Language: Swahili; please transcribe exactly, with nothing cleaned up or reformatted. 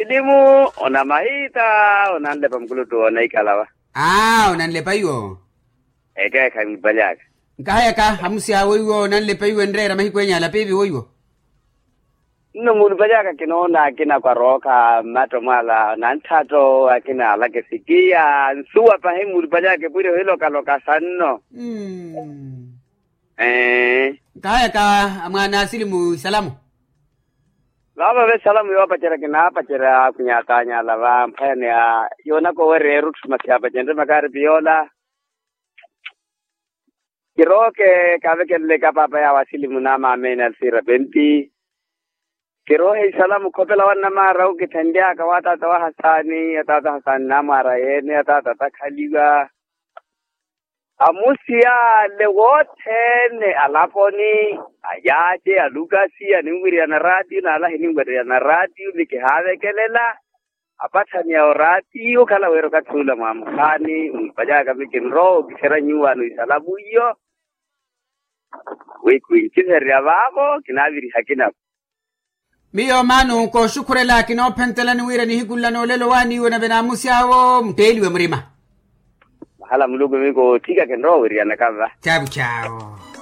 Silimu ona mahita onanlepa mkulutu ona ikalawa. Ah, onanlepa iyo. Eka eka mbajaga. Nkahaya ka hamusi hawo iyo onanlepa iyo ndrera mahikwenya la pevi iyo. No mulu bajaga kinona kina kwa roka mato mala nantato akina alake sikia nsuwa pa he mulu bajaga pwede hilo kaloka sanno. Hmm. Eh. Nkahaya ka amana Silimu salamu. Lava ve salamu yo pachera kina pachera kunyatanya lava mpane ya yona ko were rutu masya pachendre makari biola. Kiroke kaveke leka papa ya Wasilimu nama amena alsira benti. Kirohe salamu kopela wana mara ukitendea kawata tawa Hasani atata Hasani namara yene atata takaliga. Amusia lewotene alaponi ayaje alugasi aningwiri ya radio na ala hiningwiri ya radio nikihave kelela apata ni ya radio kala wero katula mamukani mpajaga mikinro kisera nyuwa no isalamu iyo weku inchizeri ya babo kinaviri hakina Miyo manu ko shukurela kino pentela ni wira ni higula no lelo wani wana bena musiawo mteli we mrima hala mulugu miko tika kenro wiri ya nakava Ciao ciao